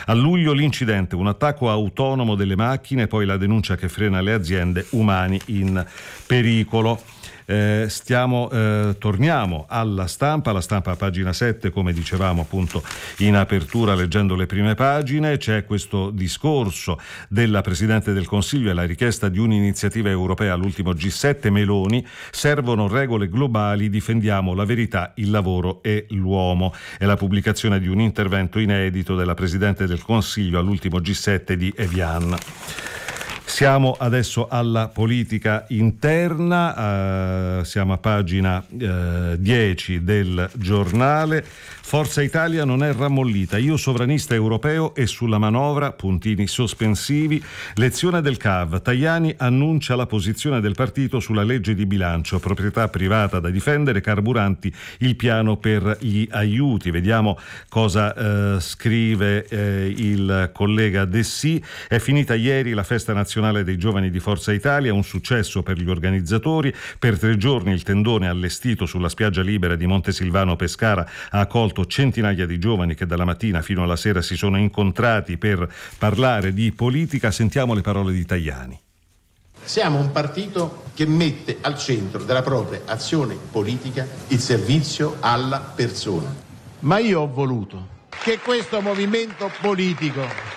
A luglio l'incidente, un attacco autonomo delle macchine, poi la denuncia che frena le aziende, umani in pericolo. Torniamo alla Stampa, pagina 7, come dicevamo appunto in apertura leggendo le prime pagine. C'è questo discorso della Presidente del Consiglio e la richiesta di un'iniziativa europea all'ultimo G7. Meloni: servono regole globali, difendiamo la verità, il lavoro e l'uomo. È la pubblicazione di un intervento inedito della Presidente del Consiglio all'ultimo G7 di Evian. Siamo adesso alla politica interna, siamo a pagina 10 del Giornale. Forza Italia non è rammollita, io sovranista europeo e sulla manovra, puntini sospensivi. Lezione del CAV, Tajani annuncia la posizione del partito sulla legge di bilancio, proprietà privata da difendere, carburanti, il piano per gli aiuti. Vediamo cosa scrive il collega Dessì. È finita ieri la festa nazionale dei giovani di Forza Italia, un successo per gli organizzatori. Per 3 giorni il tendone allestito sulla spiaggia libera di Montesilvano Pescara ha accolto centinaia di giovani che dalla mattina fino alla sera si sono incontrati per parlare di politica. Sentiamo le parole di Tajani. Siamo un partito che mette al centro della propria azione politica il servizio alla persona. Ma io ho voluto che questo movimento politico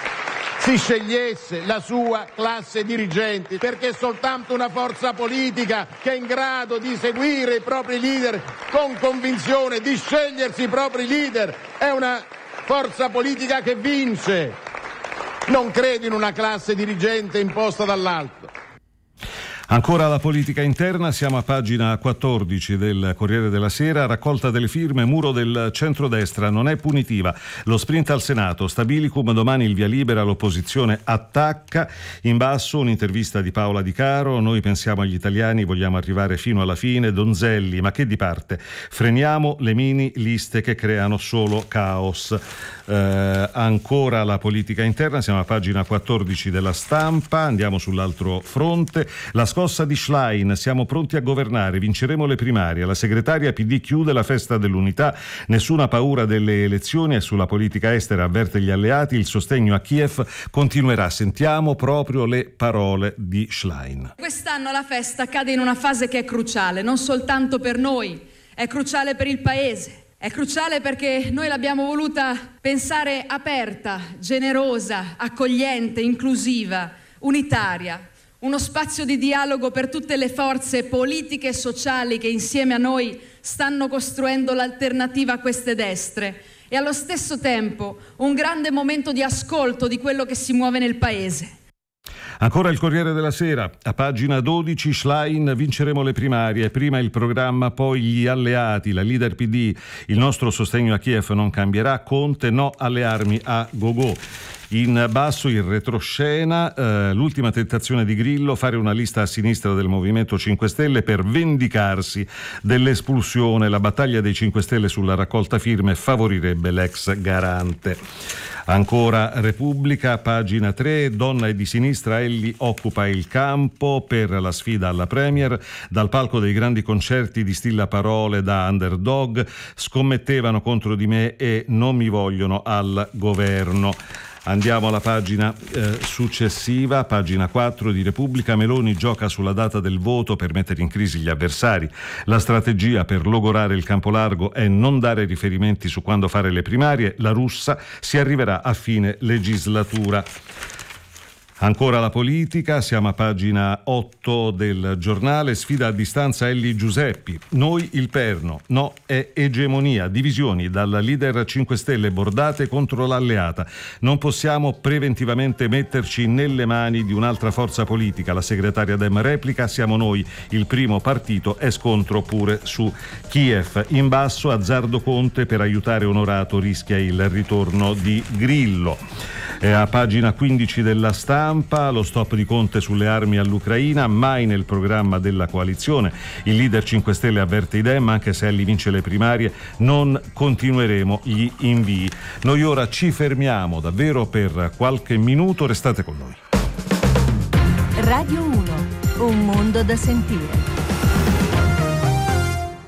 si scegliesse la sua classe dirigente, perché soltanto una forza politica che è in grado di seguire i propri leader con convinzione, di scegliersi i propri leader, è una forza politica che vince. Non credo in una classe dirigente imposta dall'alto. Ancora la politica interna, siamo a pagina 14 del Corriere della Sera. Raccolta delle firme, muro del centrodestra non è punitiva. Lo sprint al Senato, stabilicum, domani il via libera, l'opposizione attacca. In basso un'intervista di Paola Di Caro: noi pensiamo agli italiani, vogliamo arrivare fino alla fine. Donzelli: ma che di parte? Freniamo le mini liste che creano solo caos. Ancora la politica interna, siamo a pagina 14 della Stampa. Andiamo sull'altro fronte. La scossa di Schlein, siamo pronti a governare, vinceremo le primarie. La segretaria PD chiude la festa dell'unità, nessuna paura delle elezioni, e sulla politica estera avverte gli alleati, il sostegno a Kiev continuerà. Sentiamo proprio le parole di Schlein. Quest'anno la festa cade in una fase che è cruciale, non soltanto per noi, è cruciale per il Paese. È cruciale perché noi l'abbiamo voluta pensare aperta, generosa, accogliente, inclusiva, unitaria. Uno spazio di dialogo per tutte le forze politiche e sociali che insieme a noi stanno costruendo l'alternativa a queste destre, e allo stesso tempo un grande momento di ascolto di quello che si muove nel Paese. Ancora il Corriere della Sera, a pagina 12, Schlein: vinceremo le primarie, prima il programma, poi gli alleati, la leader PD, il nostro sostegno a Kiev non cambierà, Conte no alle armi a go-go. In basso il retroscena, l'ultima tentazione di Grillo, fare una lista a sinistra del Movimento 5 Stelle per vendicarsi dell'espulsione. La battaglia dei 5 Stelle sulla raccolta firme favorirebbe l'ex garante. Ancora Repubblica, pagina 3, donna e di sinistra, Elli occupa il campo per la sfida alla Premier. Dal palco dei grandi concerti distilla parole da underdog: scommettevano contro di me e non mi vogliono al governo. Andiamo alla pagina successiva, pagina 4 di Repubblica. Meloni gioca sulla data del voto per mettere in crisi gli avversari. La strategia per logorare il campo largo è non dare riferimenti su quando fare le primarie. La russa: si arriverà a fine legislatura. Ancora la politica, siamo a pagina 8 del Giornale. Sfida a distanza Elli Giuseppi: noi il perno, no è egemonia, divisioni dalla leader 5 Stelle bordate contro l'alleata. Non possiamo preventivamente metterci nelle mani di un'altra forza politica. La segretaria Dem replica: siamo noi il primo partito, è scontro pure su Kiev. In basso, azzardo Conte per aiutare Onorato, rischia il ritorno di Grillo. A pagina 15 della Stampa, lo stop di Conte sulle armi all'Ucraina, mai nel programma della coalizione. Il leader 5 Stelle avverte i Dem: anche se Elli vince le primarie non continueremo gli invii. Noi ora ci fermiamo davvero per qualche minuto, restate con noi. Radio 1, un mondo da sentire.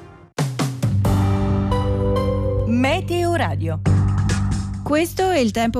Meteo Radio. Questo è il tempo